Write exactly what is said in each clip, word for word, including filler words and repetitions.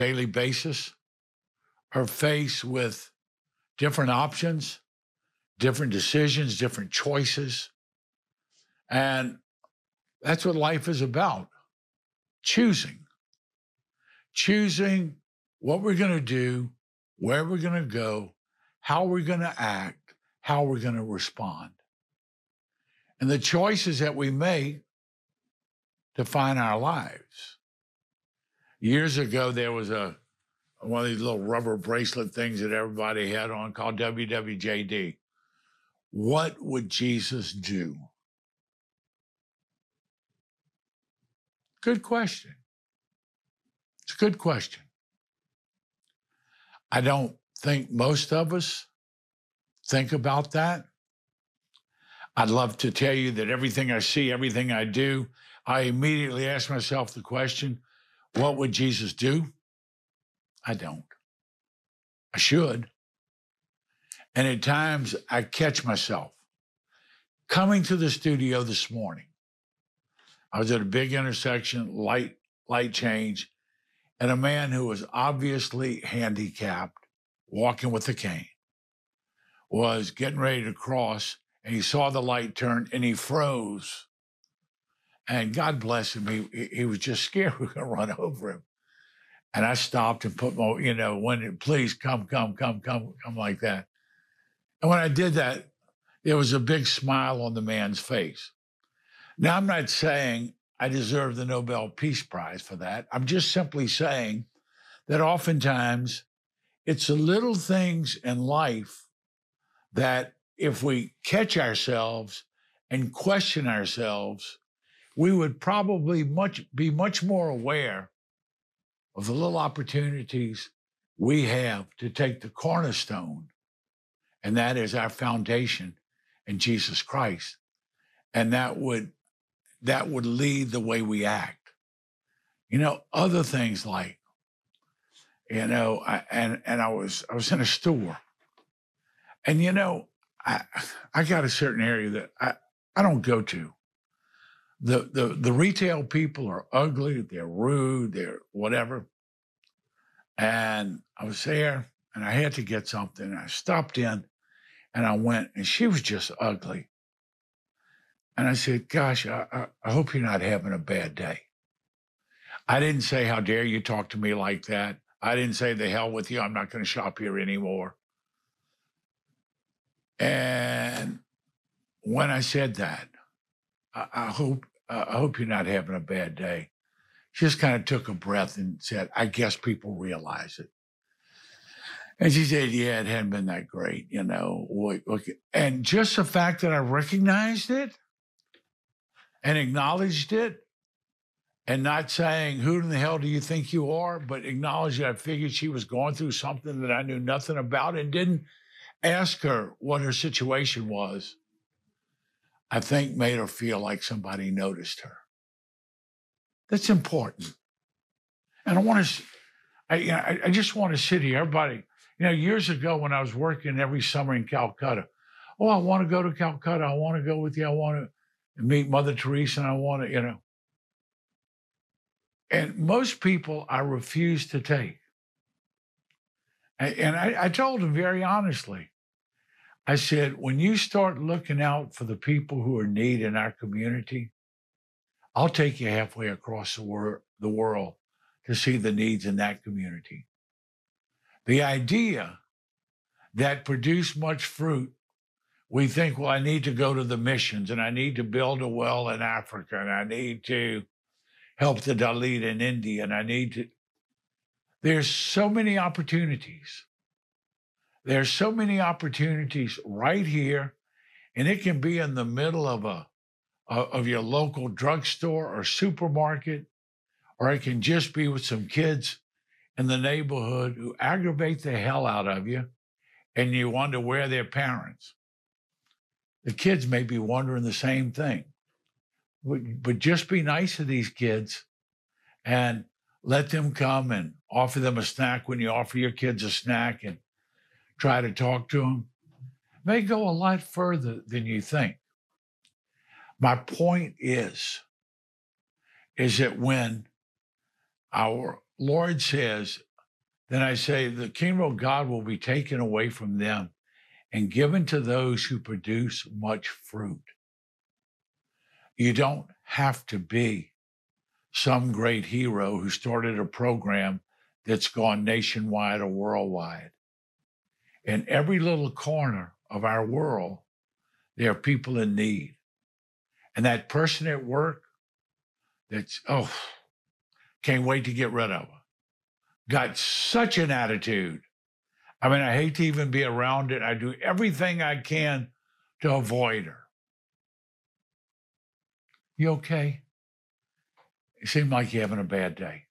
daily basis are faced with different options, different decisions, different choices. And that's what life is about, choosing. Choosing what we're going to do, where we're going to go, how we're going to act, how we're going to respond. And the choices that we make define our lives. Years ago, there was a one of these little rubber bracelet things that everybody had on called W W J D. What would Jesus do? Good question. It's a good question. I don't think most of us think about that. I'd love to tell you that everything I see, everything I do, I immediately ask myself the question, what would Jesus do? I don't. I should. And at times I catch myself coming to the studio this morning. I was at a big intersection, light, light change, and a man who was obviously handicapped, walking with a cane, was getting ready to cross, and he saw the light turn, and he froze. And God bless him, he, he was just scared we were going to run over him. And I stopped and put my, you know, when, please come, come, come, come, come like that. And when I did that, there was a big smile on the man's face. Now, I'm not saying I deserve the Nobel Peace Prize for that. I'm just simply saying that oftentimes it's the little things in life that if we catch ourselves and question ourselves, we would probably much be much more aware of the little opportunities we have to take the cornerstone, and that is our foundation in Jesus Christ. And that would that would lead the way we act. You know, other things like, you know, I, and and I was I was in a store, and you know, I I got a certain area that I, I don't go to. The, the the retail people are ugly, they're rude, they're whatever. And I was there and I had to get something. I stopped in and I went, and she was just ugly. And I said, gosh, I, I, I hope you're not having a bad day. I didn't say, how dare you talk to me like that? I didn't say, the hell with you, I'm not going to shop here anymore. And when I said that, I, I hope uh, I hope you're not having a bad day. She just kind of took a breath and said, I guess people realize it. And she said, yeah, it hadn't been that great, you know. And just the fact that I recognized it and acknowledged it, and not saying, who in the hell do you think you are, but acknowledged that I figured she was going through something that I knew nothing about, and didn't ask her what her situation was, I think made her feel like somebody noticed her. That's important. And I want to, I, I just want to sit here, everybody, you know, years ago when I was working every summer in Calcutta, oh, I want to go to Calcutta. I want to go with you. I want to meet Mother Teresa, and I want to, you know. And most people I refuse to take. And I, I told them very honestly, I said, when you start looking out for the people who are in need in our community, I'll take you halfway across the, wor- the world to see the needs in that community. The idea that produce much fruit, we think, well, I need to go to the missions, and I need to build a well in Africa, and I need to help the Dalit in India, and I need to. There's so many opportunities. There's so many opportunities right here, and it can be in the middle of a of your local drugstore or supermarket, or it can just be with some kids in the neighborhood who aggravate the hell out of you, and you wonder where their parents. The kids may be wondering the same thing. But just be nice to these kids and let them come and offer them a snack when you offer your kids a snack, and try to talk to them. It may go a lot further than you think. My point is, is that when our Lord says, then I say the kingdom of God will be taken away from them and given to those who produce much fruit. You don't have to be some great hero who started a program that's gone nationwide or worldwide. In every little corner of our world, there are people in need. And that person at work that's, oh, can't wait to get rid of her, got such an attitude. I mean, I hate to even be around it. I do everything I can to avoid her. You okay? You seem like you're having a bad day.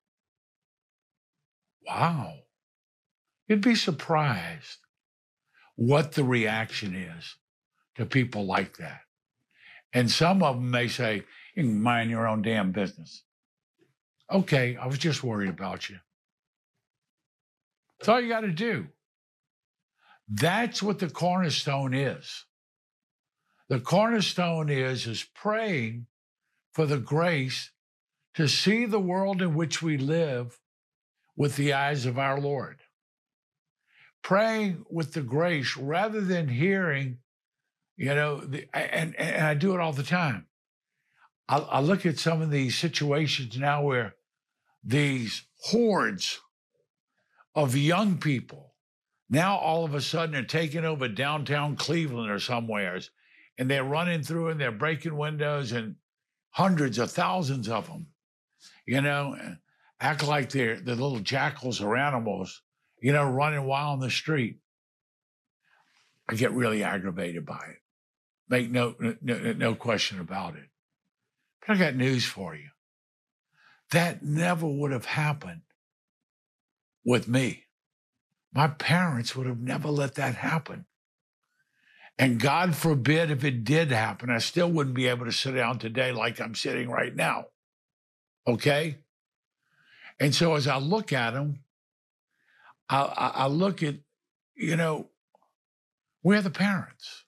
Wow. You'd be surprised what the reaction is to people like that. And some of them may say, you can mind your own damn business. Okay, I was just worried about you. That's all you got to do. That's what the cornerstone is. The cornerstone is, is praying for the grace to see the world in which we live with the eyes of our Lord. Praying with the grace rather than hearing, you know, the, and, and I do it all the time. I, I look at some of these situations now where these hordes of young people now all of a sudden are taking over downtown Cleveland or somewheres, and they're running through and they're breaking windows, and hundreds of thousands of them, you know, act like they're, they're little jackals or animals, you know, running wild in the street. I get really aggravated by it. Make no, no, no question about it. But I got news for you. That never would have happened with me. My parents would have never let that happen. And God forbid if it did happen, I still wouldn't be able to sit down today like I'm sitting right now. Okay? And so as I look at them, I, I, I look at, you know, we're the parents.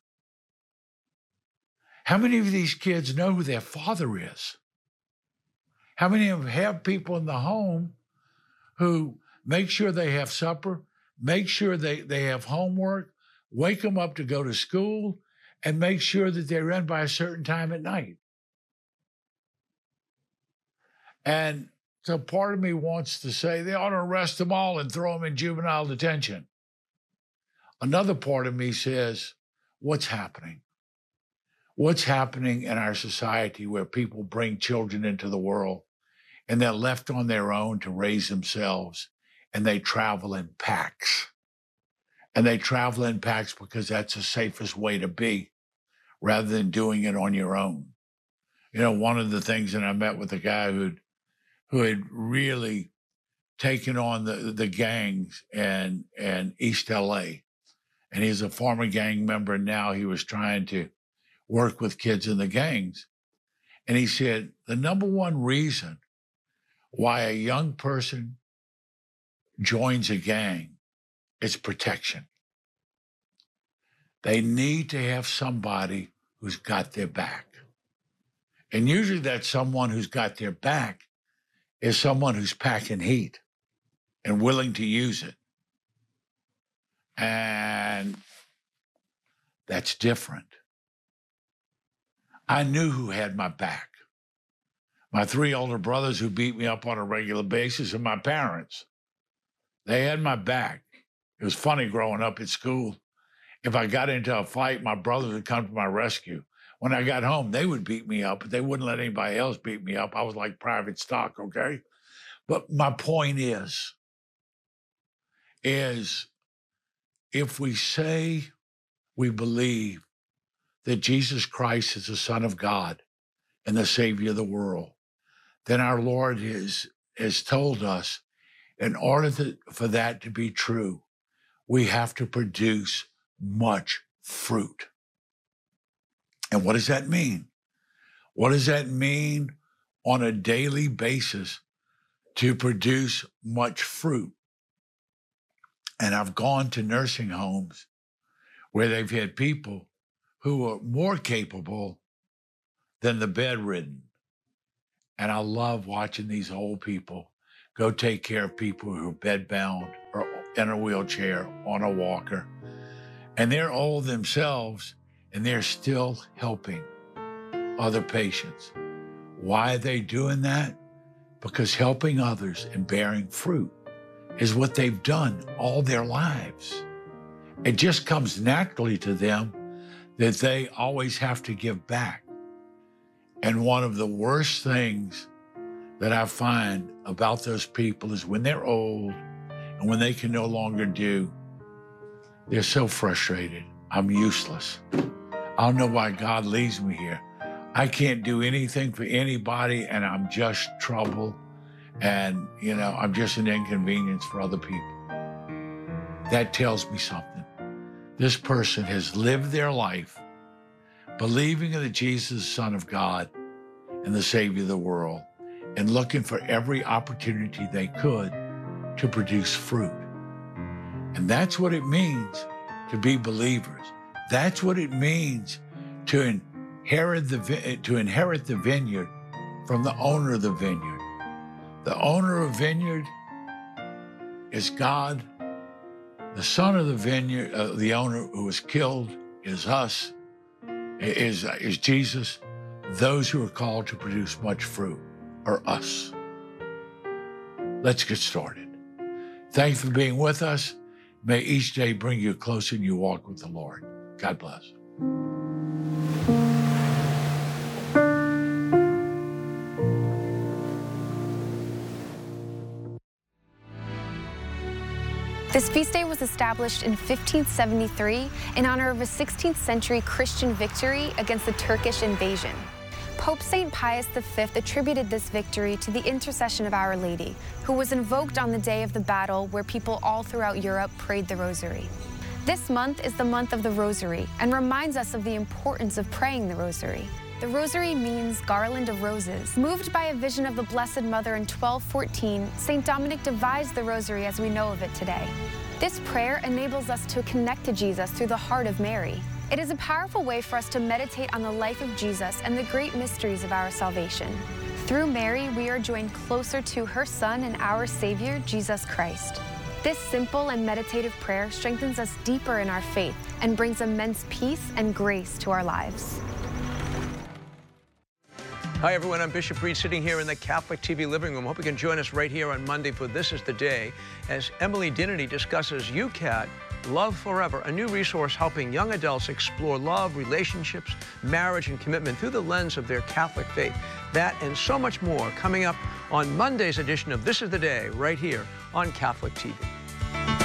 How many of these kids know who their father is? How many of them have people in the home who make sure they have supper, make sure they, they have homework, wake them up to go to school, and make sure that they're in by a certain time at night? And so part of me wants to say they ought to arrest them all and throw them in juvenile detention. Another part of me says, what's happening? What's happening in our society where people bring children into the world and they're left on their own to raise themselves, and they travel in packs? And they travel in packs because that's the safest way to be, rather than doing it on your own. You know, one of the things that I met with a guy who'd, who had really taken on the, the gangs in, in East L A. And he's a former gang member, and now he was trying to work with kids in the gangs. And he said, the number one reason why a young person joins a gang is protection. They need to have somebody who's got their back. And usually that someone who's got their back is someone who's packing heat and willing to use it. And that's different. I knew who had my back. My three older brothers who beat me up on a regular basis, and my parents. They had my back. It was funny growing up at school. If I got into a fight, my brothers would come to my rescue. When I got home, they would beat me up, but they wouldn't let anybody else beat me up. I was like private stock, okay? But my point is, is if we say we believe that Jesus Christ is the Son of God and the Savior of the world, then our Lord has, has told us, in order to, for that to be true, we have to produce much fruit. And what does that mean? What does that mean on a daily basis to produce much fruit? And I've gone to nursing homes where they've had people who are more capable than the bedridden. And I love watching these old people go take care of people who are bedbound or in a wheelchair, on a walker. And they're old themselves, and they're still helping other patients. Why are they doing that? Because helping others and bearing fruit is what they've done all their lives. It just comes naturally to them that they always have to give back. And one of the worst things that I find about those people is when they're old and when they can no longer do, they're so frustrated. I'm useless. I don't know why God leaves me here. I can't do anything for anybody, and I'm just trouble. And, you know, I'm just an inconvenience for other people. That tells me something. This person has lived their life believing in the Jesus, Son of God, and the Savior of the world, and looking for every opportunity they could to produce fruit. And that's what it means to be believers. That's what it means to inherit the, to inherit the vineyard from the owner of the vineyard. The owner of vineyard is God. The son of the vineyard, uh, the owner who was killed, is us, is, is Jesus. Those who are called to produce much fruit are us. Let's get started. Thanks for being with us. May each day bring you closer in your walk with the Lord. God bless. This feast day was established in fifteen seventy-three in honor of a sixteenth century Christian victory against the Turkish invasion. Pope Saint Pius the Fifth attributed this victory to the intercession of Our Lady, who was invoked on the day of the battle where people all throughout Europe prayed the Rosary. This month is the month of the Rosary and reminds us of the importance of praying the Rosary. The Rosary means garland of roses. Moved by a vision of the Blessed Mother in twelve fourteen, Saint Dominic devised the Rosary as we know of it today. This prayer enables us to connect to Jesus through the heart of Mary. It is a powerful way for us to meditate on the life of Jesus and the great mysteries of our salvation. Through Mary, we are joined closer to her Son and our Savior, Jesus Christ. This simple and meditative prayer strengthens us deeper in our faith and brings immense peace and grace to our lives. Hi, everyone. I'm Bishop Reed, sitting here in the Catholic T V living room. Hope you can join us right here on Monday for This Is the Day as Emily Dinnity discusses U C A T Love Forever, a new resource helping young adults explore love, relationships, marriage, and commitment through the lens of their Catholic faith. That and so much more coming up on Monday's edition of This Is the Day right here on Catholic T V.